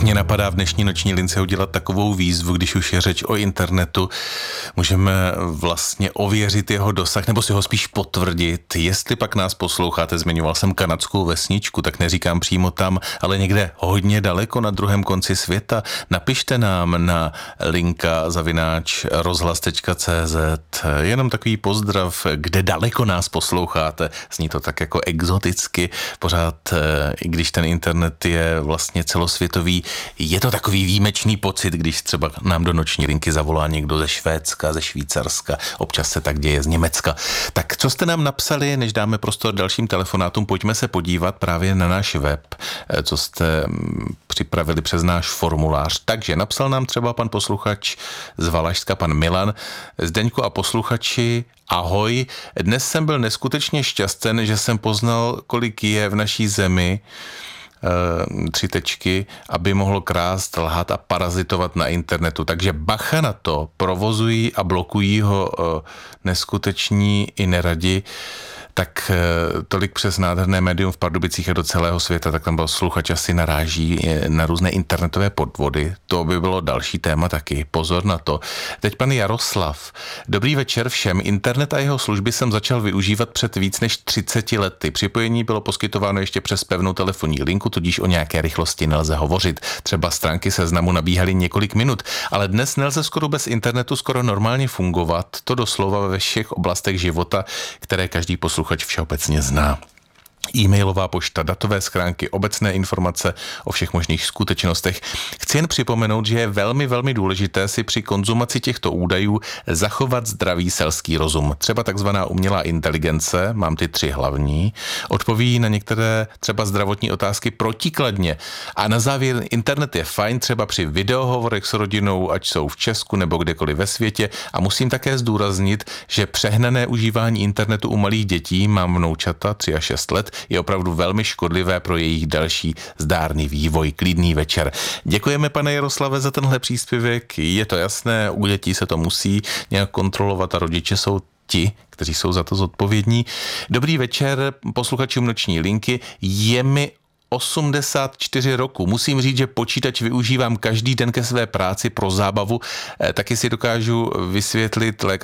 Mě napadá v dnešní noční lince udělat takovou výzvu, když už je řeč o internetu, můžeme vlastně ověřit jeho dosah, nebo si ho spíš potvrdit. Jestli pak nás posloucháte, zmiňoval jsem kanadskou vesničku, tak neříkám přímo tam, ale někde hodně daleko na druhém konci světa. Napište nám na linka@rozhlas.cz. Jenom takový pozdrav, kde daleko nás posloucháte. Zní to tak jako exoticky, pořád, i když ten internet je vlastně celosvětový, je to takový výjimečný pocit, když třeba nám do noční linky zavolá někdo ze Švédska, ze Švýcarska, občas se tak děje z Německa. Tak co jste nám napsali, než dáme prostor dalším telefonátům, pojďme se podívat právě na náš web, co jste připravili přes náš formulář. Takže napsal nám třeba pan posluchač z Valašska, pan Milan. Zdeňku a posluchači, ahoj, dnes jsem byl neskutečně šťasten, že jsem poznal, kolik je v naší zemi, 3 tečky, aby mohlo krást, lhat a parazitovat na internetu. Takže bacha na to, provozují a blokují ho neskuteční i neradi. Tak tolik přes nádherné médium v Pardubicích a do celého světa, tak tam posluchač asi naráží na různé internetové podvody. To by bylo další téma taky. Pozor na to. Teď pan Jaroslav. Dobrý večer všem. Internet a jeho služby jsem začal využívat před víc než 30 lety. Připojení bylo poskytováno ještě přes pevnou telefonní linku, tudíž o nějaké rychlosti nelze hovořit. Třeba stránky seznamu nabíhaly několik minut, ale dnes nelze skoro bez internetu skoro normálně fungovat. To doslova ve všech oblastech života, které každý posluchač všeobecně zná. E-mailová pošta, datové schránky, obecné informace o všech možných skutečnostech. Chci jen připomenout, že je velmi, velmi důležité si při konzumaci těchto údajů zachovat zdravý selský rozum. Třeba takzvaná umělá inteligence, mám ty 3 hlavní, odpoví na některé třeba zdravotní otázky protikladně. A na závěr, internet je fajn třeba při videohovorech s rodinou, ať jsou v Česku nebo kdekoliv ve světě. A musím také zdůraznit, že přehnané užívání internetu u malých dětí, mám vnoučata 3 a 6 let, je opravdu velmi škodlivé pro jejich další zdárný vývoj. Klidný večer. Děkujeme, pane Jaroslave, za tenhle příspěvek. Je to jasné, u dětí se to musí nějak kontrolovat a rodiče jsou ti, kteří jsou za to zodpovědní. Dobrý večer posluchačům noční linky. Je mi 84 roku. Musím říct, že počítač využívám každý den ke své práci pro zábavu. Taky si dokážu vysvětlit